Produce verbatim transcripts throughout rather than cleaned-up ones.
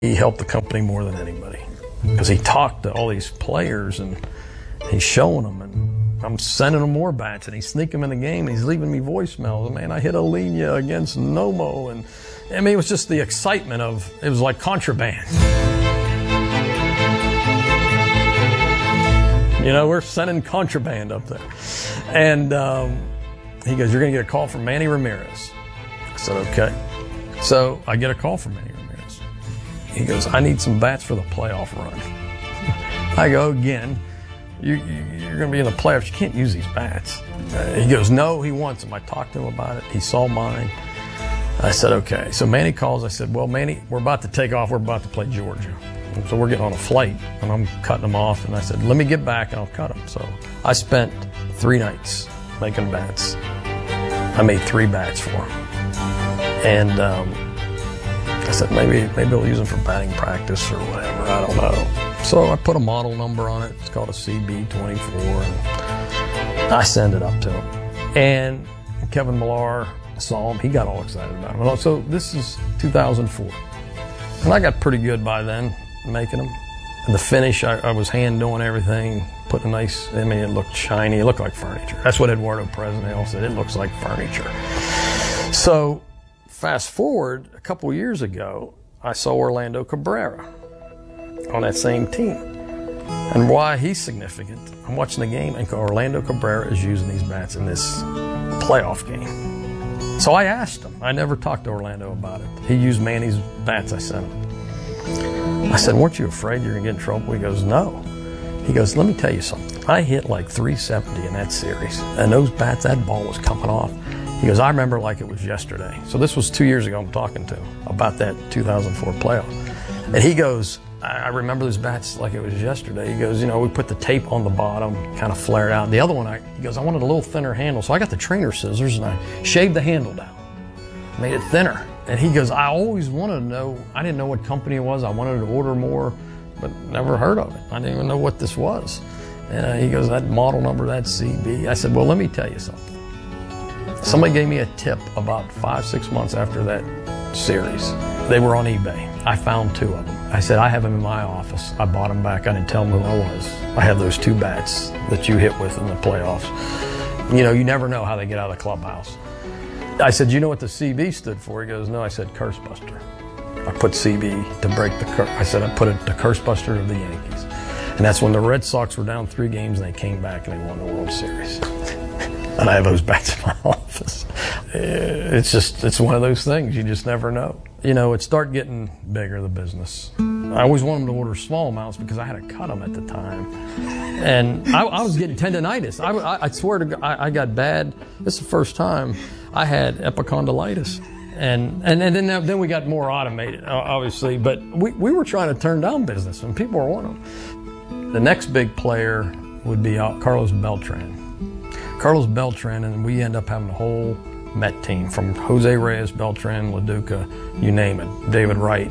He helped the company more than anybody because he talked to all these players and he's showing them, and I'm sending him more bats, and he's sneaking them in the game, and he's leaving me voicemails. Man, I hit a linea against Nomo, and I mean, it was just the excitement of, it was like contraband. You know, we're sending contraband up there. And um, he goes, "You're going to get a call from Manny Ramirez." I said, "Okay." So I get a call from Manny Ramirez. He goes, "I need some bats for the playoff run." I go, "Again, you, you, you're going to be in the playoffs. You can't use these bats." Uh, he goes, "No, he wants them." I talked to him about it. He saw mine. I said, "Okay." So Manny calls. I said, "Well, Manny, we're about to take off. We're about to play Georgia. So we're getting on a flight, and I'm cutting them off." And I said, "Let me get back, and I'll cut them." So I spent three nights making bats. I made three bats for him. And um, I said, maybe maybe I'll use them for batting practice or whatever. I don't know. So I put a model number on it. It's called a C B twenty-four. And I send it up to him. And Kevin Millar saw him. He got all excited about him. So this is two thousand four. And I got pretty good by then, making them. And the finish, I, I was hand doing everything, putting a nice, I mean, it looked shiny. It looked like furniture. That's what Eduardo Presnell said. It looks like furniture. So fast forward a couple of years ago, I saw Orlando Cabrera on that same team. And why he's significant, I'm watching the game, and Orlando Cabrera is using these bats in this playoff game. So I asked him. I never talked to Orlando about it. He used Manny's bats I sent him. I said, "Weren't you afraid you're going to get in trouble?" He goes, "No." He goes, "Let me tell you something. I hit like three seventy in that series, and those bats, that ball was coming off." He goes, "I remember like it was yesterday." So this was two years ago I'm talking to him about that two thousand four playoff. And he goes, I remember those bats like it was yesterday." He goes, "You know, we put the tape on the bottom, kind of flared out. The other one, I, he goes, I wanted a little thinner handle. So I got the trainer scissors and I shaved the handle down, made it thinner." And he goes, "I always wanted to know, I didn't know what company it was. I wanted to order more, but never heard of it. I didn't even know what this was." And uh, he goes, "That model number, that C B. I said, "Well, let me tell you something. Somebody gave me a tip about five, six months after that series. They were on eBay. I found two of them. I said, I have them in my office. I bought them back. I didn't tell them who I was. I have those two bats that you hit with in the playoffs. You know, you never know how they get out of the clubhouse." I said, "You know what the C B stood for?" He goes, "No." I said, "Curse Buster." I put C B to break the curse. I said, I put it the Curse Buster of the Yankees. And that's when the Red Sox were down three games and they came back and they won the World Series. And I have those bats in my office. It's just, it's one of those things. You just never know. You know, it started getting bigger, the business. I always wanted them to order small amounts because I had to cut them at the time. And I, I was getting tendonitis. I, I, I swear to God, I, I got bad. This is the first time I had epicondylitis. And, and, and then, then we got more automated, obviously. But we, we were trying to turn down business, and people were wanting them. The next big player would be Carlos Beltran. Carlos Beltran, and we end up having a whole Met team from Jose Reyes, Beltran, LaDuca, you name it, David Wright.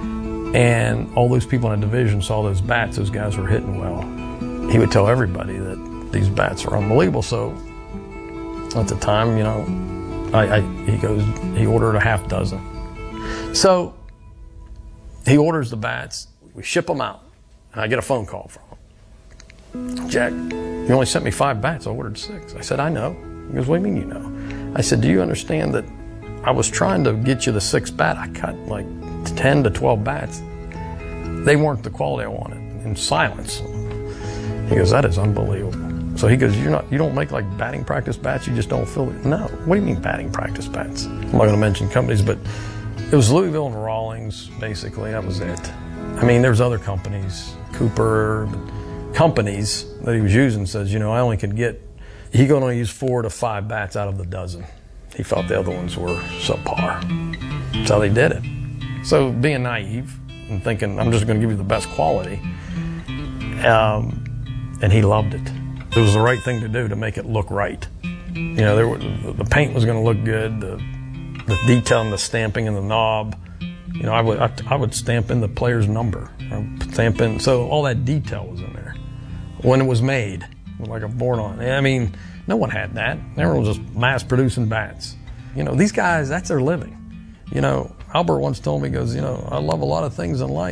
And all those people in the division saw those bats, those guys were hitting well. He would tell everybody that these bats are unbelievable. So at the time, you know, I, I, he goes, he ordered a half dozen. So he orders the bats, we ship them out, and I get a phone call from him. "Jack, you only sent me five bats, I ordered six." I said, "I know." He goes, "What do you mean you know?" I said, "Do you understand that I was trying to get you the sixth bat? I cut like ten to twelve bats. They weren't the quality I wanted." In silence. He goes, "That is unbelievable." So he goes, "You're not, you don't make like batting practice bats, you just don't fill it?" "No." "What do you mean batting practice bats?" I'm not going to mention companies, but it was Louisville and Rawlings, basically. That was it. I mean, there's other companies, Cooper, companies that he was using. Says, you know, I only could get, he could only use four to five bats out of the dozen. He felt the other ones were subpar. That's how they did it. So being naive and thinking, I'm just going to give you the best quality. Um, and he loved it. It was the right thing to do to make it look right. You know, there were, the paint was going to look good, the, the detail and the stamping and the knob. You know, I would I, I would stamp in the player's number, or stamp in, so all that detail was in there. When it was made, like a board on. I mean, no one had that. Everyone was just mass producing bats. You know, these guys, that's their living. You know, Albert once told me, he goes, you know, I love a lot of things in life.